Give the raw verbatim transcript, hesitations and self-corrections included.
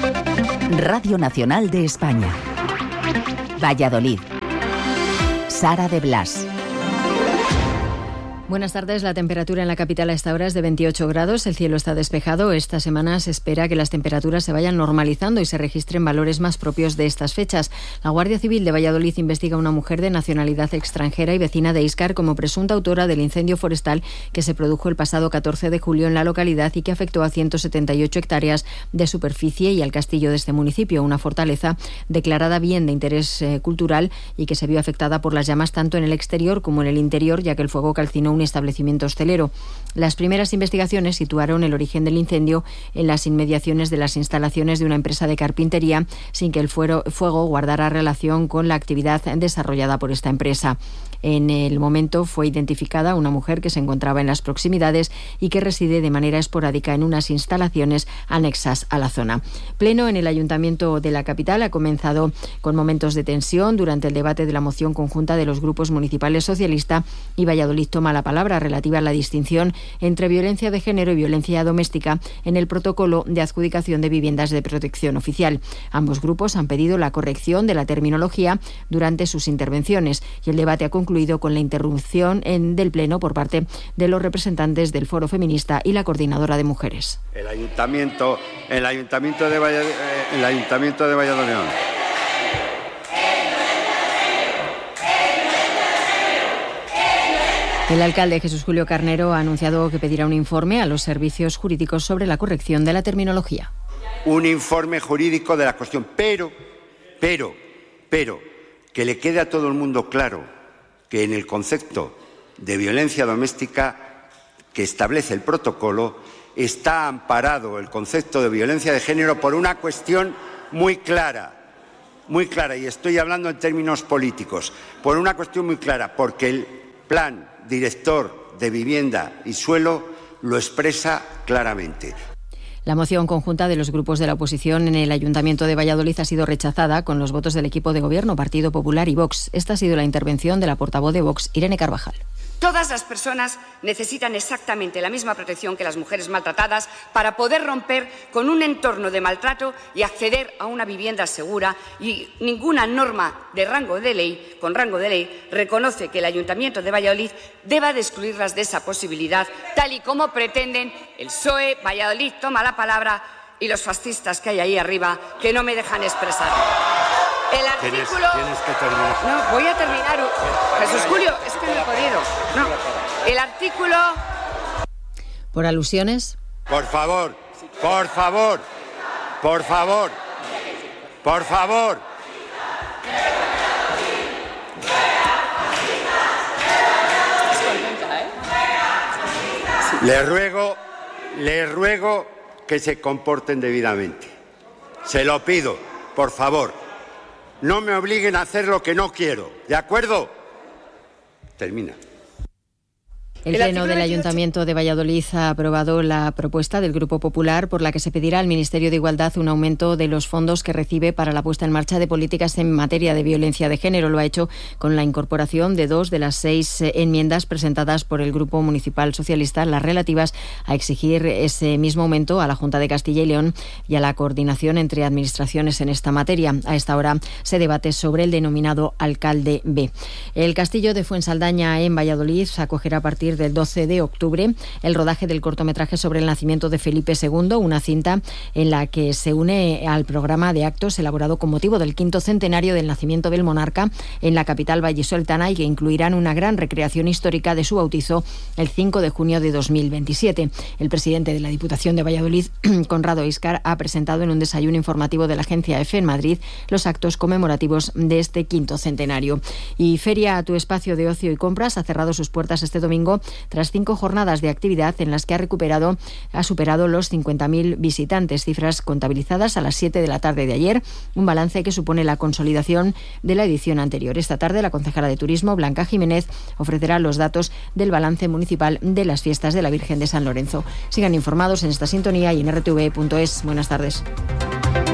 Radio Nacional de España. Valladolid. Sara de Blas. Buenas tardes. La temperatura en la capital a esta hora es de veintiocho grados. El cielo está despejado. Esta semana se espera que las temperaturas se vayan normalizando y se registren valores más propios de estas fechas. La Guardia Civil de Valladolid investiga a una mujer de nacionalidad extranjera y vecina de Íscar como presunta autora del incendio forestal que se produjo el pasado catorce de julio en la localidad y que afectó a ciento setenta y ocho hectáreas de superficie y al castillo de este municipio, una fortaleza declarada bien de interés eh, cultural y que se vio afectada por las llamas tanto en el exterior como en el interior, ya que el fuego calcinó un establecimiento hostelero. Las primeras investigaciones situaron el origen del incendio en las inmediaciones de las instalaciones de una empresa de carpintería, sin que el fuego guardara relación con la actividad desarrollada por esta empresa. En el momento fue identificada una mujer que se encontraba en las proximidades y que reside de manera esporádica en unas instalaciones anexas a la zona. Pleno en el Ayuntamiento de la capital ha comenzado con momentos de tensión durante el debate de la moción conjunta de los grupos municipales socialista y Valladolid toma la palabra relativa a la distinción entre violencia de género y violencia doméstica en el protocolo de adjudicación de viviendas de protección oficial. Ambos grupos han pedido la corrección de la terminología durante sus intervenciones y el debate ha concluido con la interrupción en, del Pleno por parte de los representantes del Foro Feminista y la Coordinadora de Mujeres. El Ayuntamiento, el Ayuntamiento de Valladolid, el Ayuntamiento de Valladolid. El alcalde Jesús Julio Carnero ha anunciado que pedirá un informe a los servicios jurídicos sobre la corrección de la terminología. Un informe jurídico de la cuestión, pero, pero, pero, que le quede a todo el mundo claro que en el concepto de violencia doméstica que establece el protocolo está amparado el concepto de violencia de género por una cuestión muy clara, muy clara, y estoy hablando en términos políticos, por una cuestión muy clara, porque el Plan Director de Vivienda y Suelo lo expresa claramente. La moción conjunta de los grupos de la oposición en el Ayuntamiento de Valladolid ha sido rechazada con los votos del equipo de gobierno, Partido Popular y Vox. Esta ha sido la intervención de la portavoz de Vox, Irene Carvajal. Todas las personas necesitan exactamente la misma protección que las mujeres maltratadas para poder romper con un entorno de maltrato y acceder a una vivienda segura, y ninguna norma de rango de ley, con rango de ley, reconoce que el Ayuntamiento de Valladolid deba de excluirlas de esa posibilidad, tal y como pretenden el P S O E, Valladolid toma la palabra y los fascistas que hay ahí arriba que no me dejan expresar. El artículo... Tienes, tienes que terminar. No, voy a terminar. Jesús Julio, es que no he podido. No. El artículo... ¿Por alusiones? Por favor, por favor, por favor, por favor. Le ruego, le ruego que se comporten debidamente. Se lo pido, por favor. No me obliguen a hacer lo que no quiero, ¿de acuerdo? Termina. El Pleno del Ayuntamiento de Valladolid ha aprobado la propuesta del Grupo Popular por la que se pedirá al Ministerio de Igualdad un aumento de los fondos que recibe para la puesta en marcha de políticas en materia de violencia de género. Lo ha hecho con la incorporación de dos de las seis enmiendas presentadas por el Grupo Municipal Socialista, las relativas a exigir ese mismo aumento a la Junta de Castilla y León y a la coordinación entre administraciones en esta materia. A esta hora se debate sobre el denominado Alcalde B. El Castillo de Fuensaldaña en Valladolid acogerá a partir del doce de octubre el rodaje del cortometraje sobre el nacimiento de Felipe segundo, una cinta en la que se une al programa de actos elaborado con motivo del quinto centenario del nacimiento del monarca en la capital vallisoletana y que incluirán una gran recreación histórica de su bautizo el cinco de junio de dos mil veintisiete. El presidente de la Diputación de Valladolid, Conrado Íscar, ha presentado en un desayuno informativo de la agencia EFE en Madrid los actos conmemorativos de este quinto centenario. Y Feria a tu espacio de ocio y compras ha cerrado sus puertas este domingo tras cinco jornadas de actividad en las que ha recuperado, ha superado los cincuenta mil visitantes, cifras contabilizadas a las siete de la tarde de ayer, un balance que supone la consolidación de la edición anterior. Esta tarde la concejala de Turismo, Blanca Jiménez, ofrecerá los datos del balance municipal de las fiestas de la Virgen de San Lorenzo. Sigan informados en esta sintonía y en r t v punto es. Buenas tardes.